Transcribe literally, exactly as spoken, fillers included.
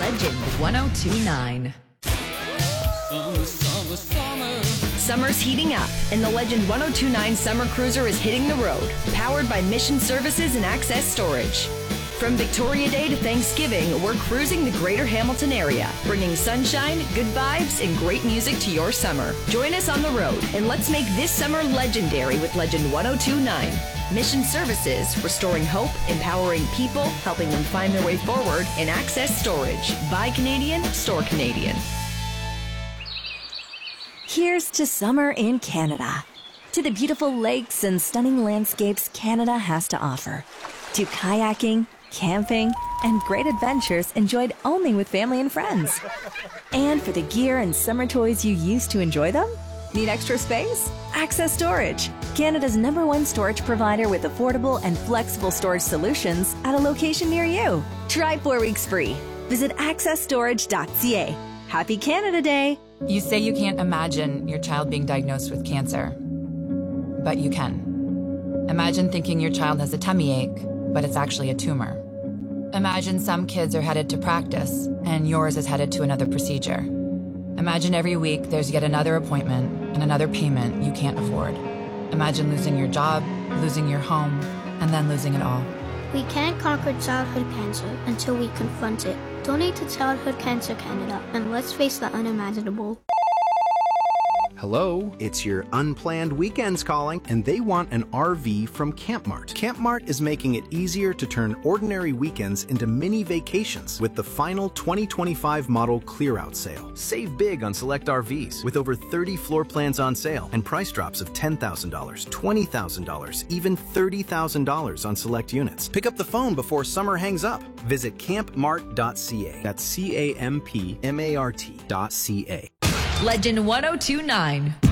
Legend one oh two point nine. Summer, summer, summer. Summer's heating up, and the Legend one oh two point nine Summer Cruiser is hitting the road, powered by Mission Services and Access Storage. From Victoria Day to Thanksgiving, we're cruising the greater Hamilton area, bringing sunshine, good vibes, and great music to your summer. Join us on the road, and let's make this summer legendary with Legend one oh two point nine. Mission Services, restoring hope, empowering people, helping them find their way forward, and Access Storage. Buy Canadian, store Canadian. Here's to summer in Canada. To the beautiful lakes and stunning landscapes Canada has to offer. To kayaking, camping, and great adventures enjoyed only with family and friends. And for the gear and summer toys you used to enjoy them? Need extra space? Access Storage, Canada's number one storage provider with affordable and flexible storage solutions at a location near you. Try four weeks free. Visit access storage dot c a. Happy Canada Day! You say you can't imagine your child being diagnosed with cancer, but you can. Imagine thinking your child has a tummy ache, but it's actually a tumor. Imagine some kids are headed to practice, and yours is headed to another procedure. Imagine every week there's yet another appointment and another payment you can't afford. Imagine losing your job, losing your home, and then losing it all. We can't conquer childhood cancer until we confront it. Donate to Childhood Cancer Canada, and let's face the unimaginable. Hello, it's your unplanned weekends calling, and they want an R V from CampMart. CampMart is making it easier to turn ordinary weekends into mini vacations with the final twenty twenty-five model clear-out sale. Save big on select R Vs with over thirty floor plans on sale and price drops of ten thousand dollars, twenty thousand dollars, even thirty thousand dollars on select units. Pick up the phone before summer hangs up. Visit camp mart dot c a. That's C A M P M A R T dot C A. Legend one oh two point nine.